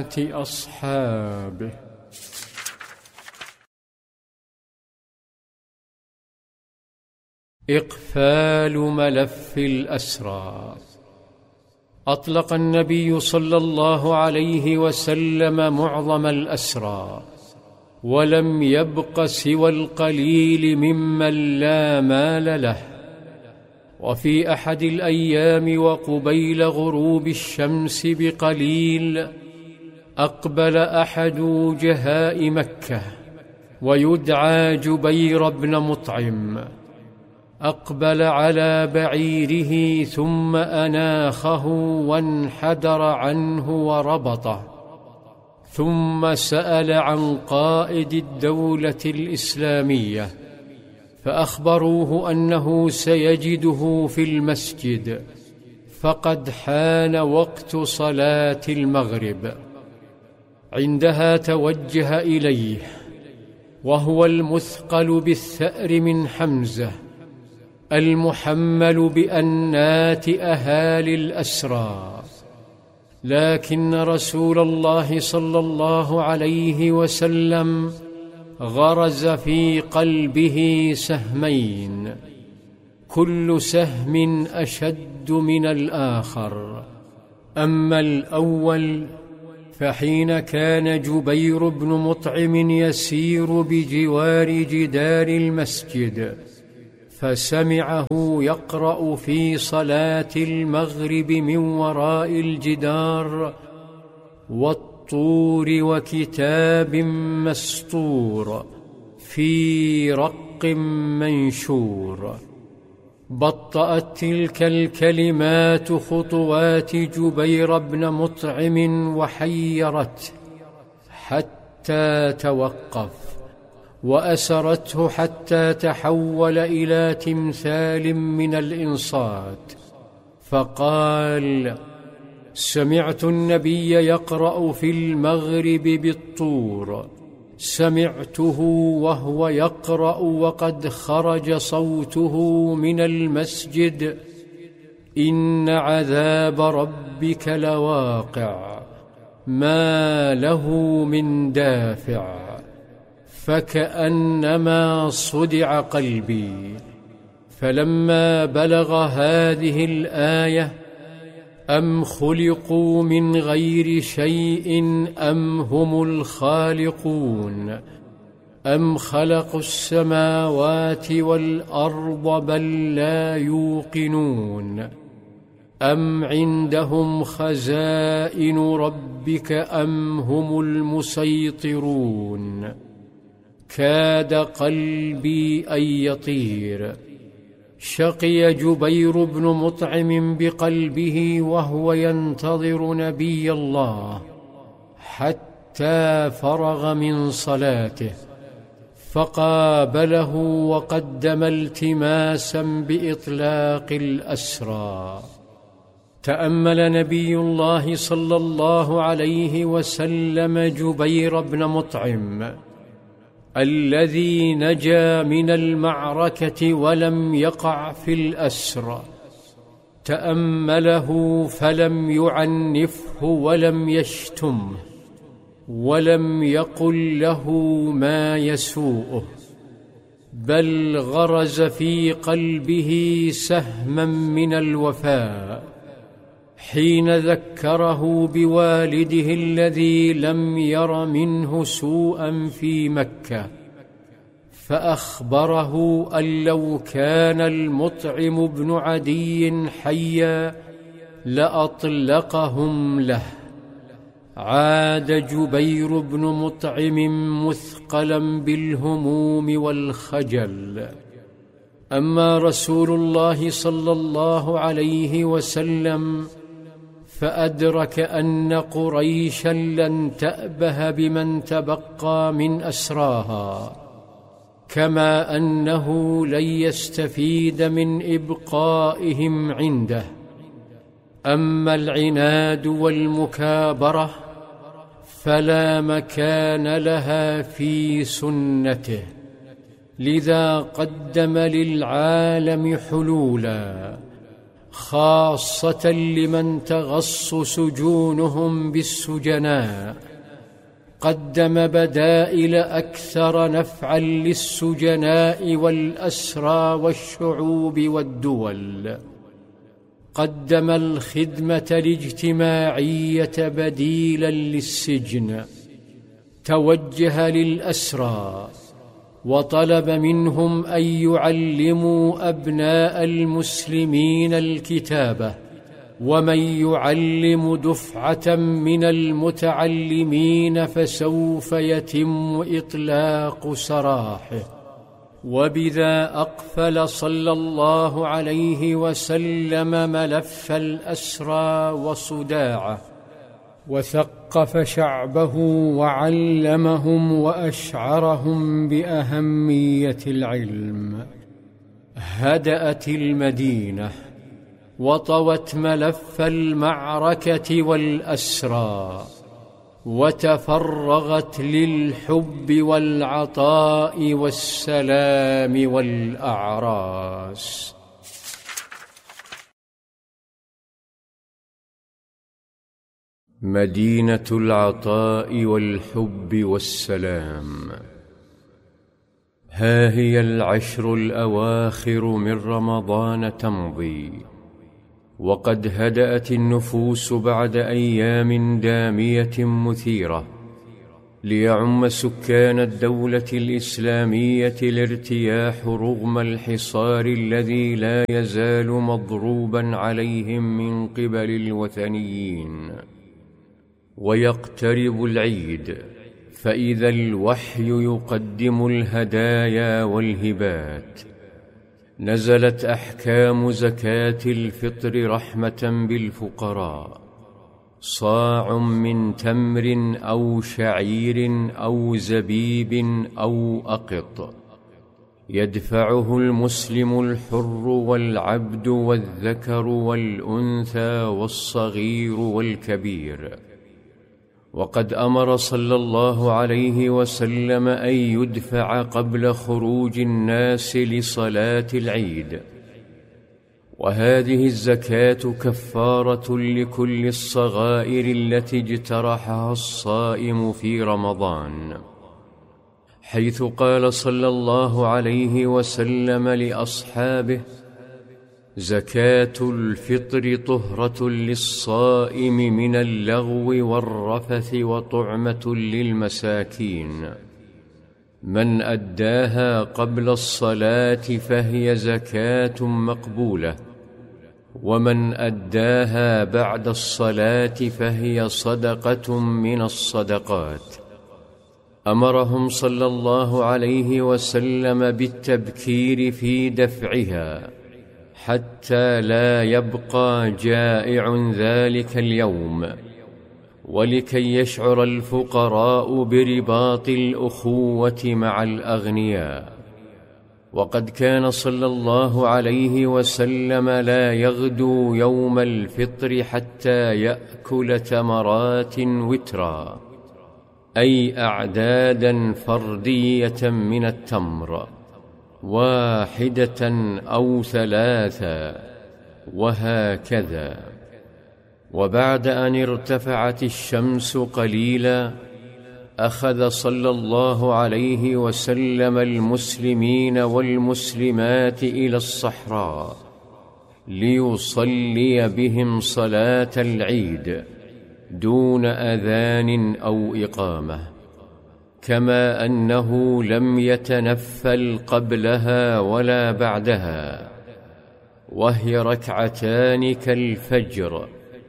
حياة أصحابه. إقفال ملف الأسرى. أطلق النبي صلى الله عليه وسلم معظم الأسرى، ولم يبق سوى القليل ممن لا مال له. وفي أحد الأيام وقبيل غروب الشمس بقليل أقبل أحد وجهاء مكة ويدعى جبير بن مطعم، أقبل على بعيره ثم أناخه وانحدر عنه وربطه، ثم سأل عن قائد الدولة الإسلامية، فأخبروه أنه سيجده في المسجد، فقد حان وقت صلاة المغرب. عندها توجه إليه وهو المثقل بالثأر من حمزة، المحمل بأنات أهالي الأسرى، لكن رسول الله صلى الله عليه وسلم غرز في قلبه سهمين، كل سهم أشد من الآخر. أما الأول فحين كان جبير بن مطعم يسير بجوار جدار المسجد فسمعه يقرأ في صلاة المغرب من وراء الجدار: والطور وكتاب مسطور في رق منشور. بطأت تلك الكلمات خطوات جبير بن مطعم وحيرته حتى توقف، وأسرته حتى تحول إلى تمثال من الإنصات، فقال: سمعت النبي يقرأ في المغرب بالطور، سمعته وهو يقرأ وقد خرج صوته من المسجد: إن عذاب ربك لواقع ما له من دافع. فكأنما صدع قلبي. فلما بلغ هذه الآية: أم خلقوا من غير شيء أم هم الخالقون، أم خلقوا السماوات والأرض بل لا يوقنون، أم عندهم خزائن ربك أم هم المسيطرون، كاد قلبي أن يطير. شقي جبير بن مطعم بقلبه وهو ينتظر نبي الله حتى فرغ من صلاته، فقابله وقدم التماسا بإطلاق الأسرى. تأمل نبي الله صلى الله عليه وسلم جبير بن مطعم الذي نجا من المعركة ولم يقع في الأسر، تأمله فلم يعنفه ولم يشتمه ولم يقل له ما يسوءه، بل غرز في قلبه سهما من الوفاء حين ذكره بوالده الذي لم ير منه سوءا في مكة، فأخبره أن لو كان المطعم بن عدي حيا لأطلقهم له. عاد جبير بن مطعم مثقلا بالهموم والخجل. أما رسول الله صلى الله عليه وسلم فأدرك أن قريشا لن تأبه بمن تبقى من أسراها، كما أنه لن يستفيد من إبقائهم عنده. أما العناد والمكابرة فلا مكان لها في سنته، لذا قدم للعالم حلولا خاصة لمن تغص سجونهم بالسجناء. قدم بدائل أكثر نفعا للسجناء والأسرى والشعوب والدول. قدم الخدمة الاجتماعية بديلا للسجن. توجه للأسرى وطلب منهم أن يعلموا أبناء المسلمين الكتابة، ومن يعلم دفعة من المتعلمين فسوف يتم إطلاق سراحه. وبذا أقفل صلى الله عليه وسلم ملف الأسرى وصداعه، وثقف شعبه وعلمهم وأشعرهم بأهمية العلم. هدأت المدينة وطوت ملف المعركة والأسرى، وتفرغت للحب والعطاء والسلام والأعراس. مدينة العطاء والحب والسلام. ها هي العشر الأواخر من رمضان تمضي، وقد هدأت النفوس بعد أيام دامية مثيرة، ليعم سكان الدولة الإسلامية الارتياح رغم الحصار الذي لا يزال مضروبا عليهم من قبل الوثنيين. ويقترب العيد، فإذا الوحي يقدم الهدايا والهبات. نزلت أحكام زكاة الفطر رحمة بالفقراء، صاع من تمر أو شعير أو زبيب أو أقط، يدفعه المسلم الحر والعبد والذكر والأنثى والصغير والكبير. وقد أمر صلى الله عليه وسلم أن يدفع قبل خروج الناس لصلاة العيد. وهذه الزكاة كفارة لكل الصغائر التي اجترحها الصائم في رمضان، حيث قال صلى الله عليه وسلم لأصحابه: زكاة الفطر طهرة للصائم من اللغو والرفث وطعمة للمساكين. من أداها قبل الصلاة فهي زكاة مقبولة، ومن أداها بعد الصلاة فهي صدقة من الصدقات. أمرهم صلى الله عليه وسلم بالتبكير في دفعها حتى لا يبقى جائع ذلك اليوم، ولكي يشعر الفقراء برباط الأخوة مع الأغنياء. وقد كان صلى الله عليه وسلم لا يغدو يوم الفطر حتى يأكل تمرات وترا، أي أعدادا فردية من التمر، 1 أو 3، وهكذا. وبعد أن ارتفعت الشمس قليلا، أخذ صلى الله عليه وسلم المسلمين والمسلمات إلى الصحراء ليصلي بهم صلاة العيد دون أذان أو إقامة، كما أنه لم يتنفل قبلها ولا بعدها، وهي ركعتان كالفجر،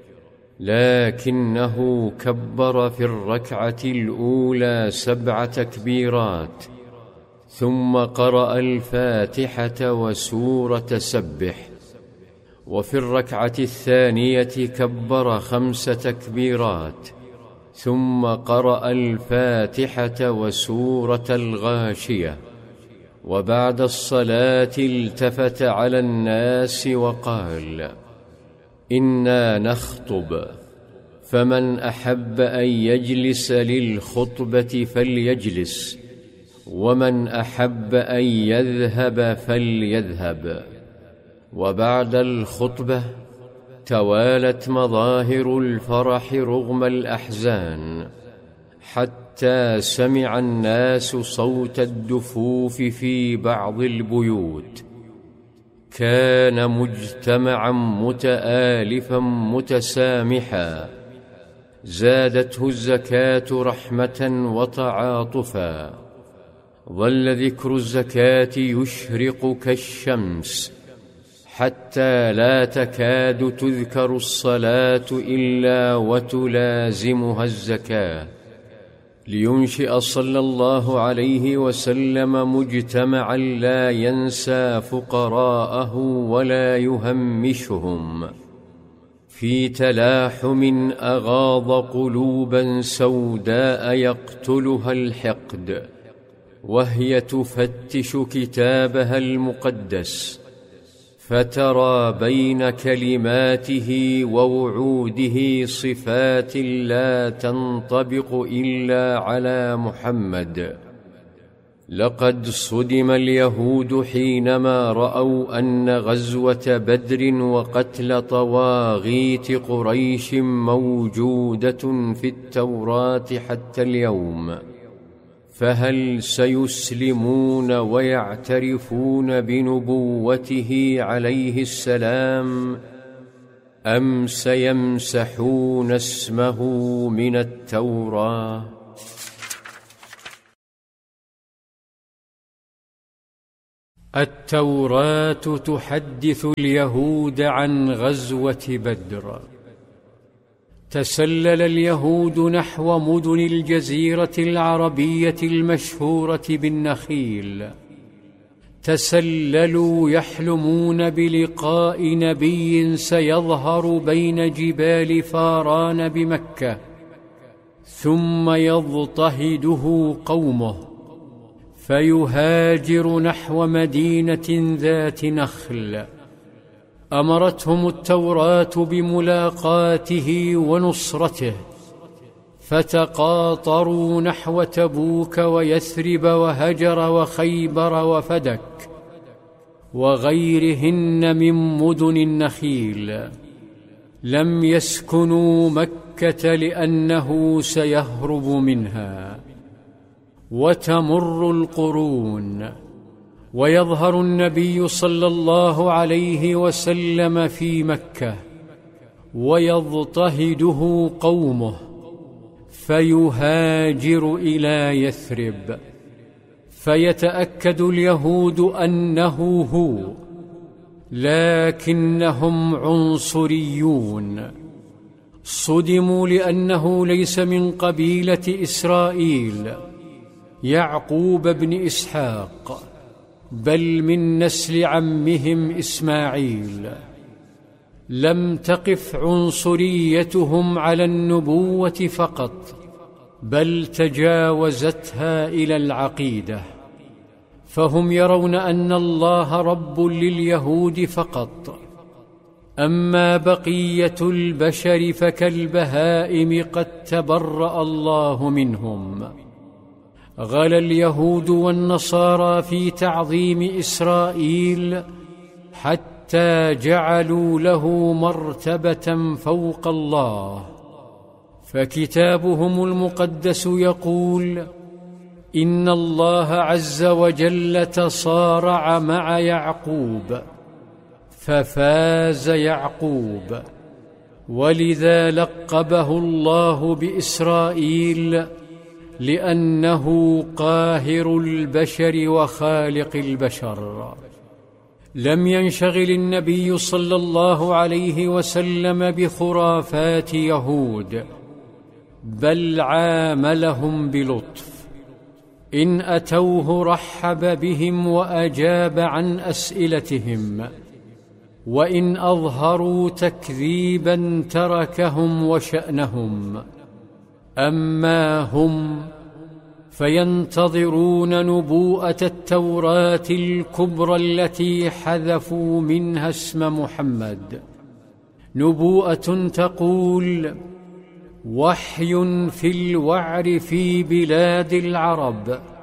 لكنه كبر في الركعة الأولى 7 تكبيرات، ثم قرأ الفاتحة وسورة سبح. وفي الركعة الثانية كبر 5 تكبيرات، ثم قرأ الفاتحة وسورة الغاشية. وبعد الصلاة التفت على الناس وقال: إنا نخطب، فمن أحب أن يجلس للخطبة فليجلس، ومن أحب أن يذهب فليذهب. وبعد الخطبة توالت مظاهر الفرح رغم الأحزان، حتى سمع الناس صوت الدفوف في بعض البيوت. كان مجتمعا متآلفا متسامحا، زادته الزكاة رحمة وتعاطفا. ظل ذكر الزكاة يشرق كالشمس، حتى لا تكاد تذكر الصلاة إلا وتلازمها الزكاة، لينشئ صلى الله عليه وسلم مجتمعا لا ينسى فقراءه ولا يهمشهم، في تلاحم أغاض قلوبا سوداء يقتلها الحقد، وهي تفتش كتابها المقدس، فترى بين كلماته ووعوده صفات لا تنطبق إلا على محمد. لقد صدم اليهود حينما رأوا أن غزوة بدر وقتل طواغيت قريش موجودة في التوراة حتى اليوم، فهل سيسلمون ويعترفون بنبوته عليه السلام، أم سيمسحون اسمه من التوراة؟ التوراة تحدث اليهود عن غزوة بدر. تسلل اليهود نحو مدن الجزيرة العربية المشهورة بالنخيل، تسللوا يحلمون بلقاء نبي سيظهر بين جبال فاران بمكة، ثم يضطهده قومه فيهاجر نحو مدينة ذات نخل. أمرتهم التوراة بملاقاته ونصرته، فتقاطروا نحو تبوك ويثرب وهجر وخيبر وفدك وغيرهن من مدن النخيل. لم يسكنوا مكة لأنه سيهرب منها. وتمر القرون ويظهر النبي صلى الله عليه وسلم في مكة، ويضطهده قومه فيهاجر إلى يثرب، فيتأكد اليهود أنه هو، لكنهم عنصريون. صدموا لأنه ليس من قبيلة إسرائيل يعقوب بن إسحاق، بل من نسل عمهم إسماعيل. لم تقف عنصريتهم على النبوة فقط، بل تجاوزتها إلى العقيدة، فهم يرون أن الله رب لليهود فقط، أما بقية البشر فكالبهائم قد تبرأ الله منهم. غلا اليهود والنصارى في تعظيم إسرائيل حتى جعلوا له مرتبة فوق الله، فكتابهم المقدس يقول: إن الله عز وجل تصارع مع يعقوب ففاز يعقوب، ولذا لقبه الله بإسرائيل، لأنه قاهر البشر وخالق البشر. لم ينشغل النبي صلى الله عليه وسلم بخرافات يهود، بل عاملهم بلطف. إن أتوه رحب بهم وأجاب عن أسئلتهم، وإن أظهروا تكذيبا تركهم وشأنهم. أما هم فينتظرون نبوءة التوراة الكبرى التي حذفوا منها اسم محمد، نبوءة تقول: وحي في الوعر في بلاد العرب